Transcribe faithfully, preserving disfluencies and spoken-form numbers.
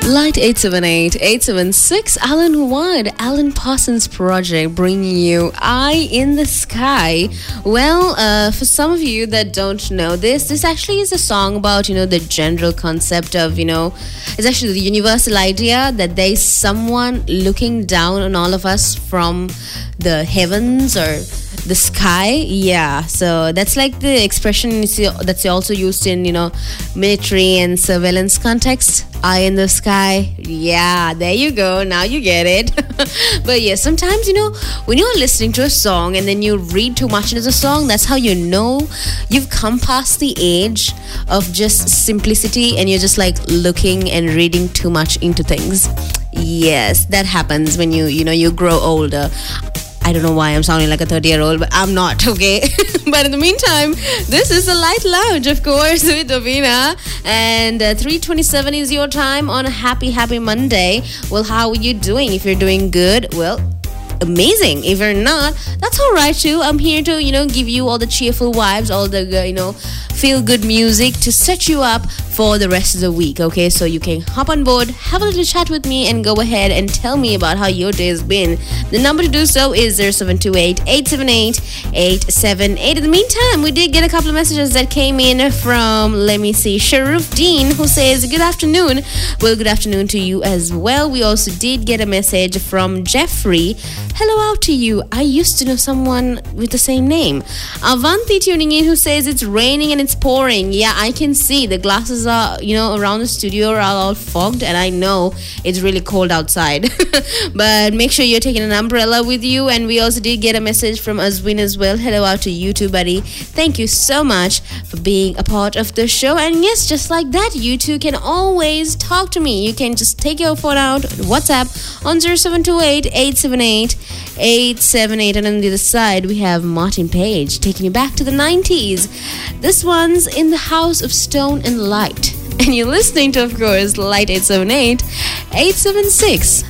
Light eight seven eight, eight seven six, Alan Ward, Alan Parsons Project, bringing you Eye in the Sky. Well, uh, for some of you that don't know this, this actually is a song about, you know, the general concept of, you know, it's actually the universal idea that there's someone looking down on all of us from the heavens or the sky. Yeah, so that's like the expression that's also used in, you know, military and surveillance context. Eye in the sky. Yeah, there you go. Now you get it. But yeah, sometimes, you know, when you're listening to a song and then you read too much into the song, that's how you know you've come past the age of just simplicity and you're just like looking and reading too much into things. Yes, that happens when you, you know, you grow older. I don't know why I'm sounding like a thirty-year-old, but I'm not, okay? But in the meantime, this is the Light Lounge, of course, with Davina. And uh, three twenty-seven is your time on a happy, happy Monday. Well, how are you doing? If you're doing good, well, amazing. If you're not, that's all right too. I'm here to, you know, give you all the cheerful vibes, all the, uh, you know, feel-good music to set you up for the rest of the week, okay? So you can hop on board, have a little chat with me, and go ahead and tell me about how your day has been. The number to do so is zero seven two eight, eight seven eight, eight seven eight. In the meantime, we did get a couple of messages that came in from, let me see, Sharif Dean, who says, good afternoon. Well, good afternoon to you as well. We also did get a message from Jeffrey. Hello out to you. I used to know someone with the same name. Avanti tuning in, who says it's raining and it's pouring. Yeah, I can see the glasses are, you know, around the studio are all fogged, and I know it's really cold outside. But make sure you're taking an umbrella with you. And we also did get a message from Azwin as well. Hello out to you too, buddy. Thank you so much for being a part of the show. And yes, just like that, you two can always talk to me. You can just take your phone out, WhatsApp on zero seven two eight, eight seven eight, eight seven eight. And on the other side, we have Martin Page taking you back to the nineties. This one's In the House of Stone and Light. And you're listening to, of course, Light eight seven eight, eight seven six.